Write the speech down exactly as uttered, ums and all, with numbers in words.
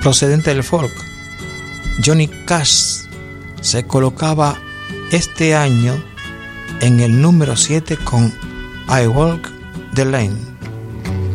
procedente del folk. Johnny Cash se colocaba este año en el número siete con I Walk the Line.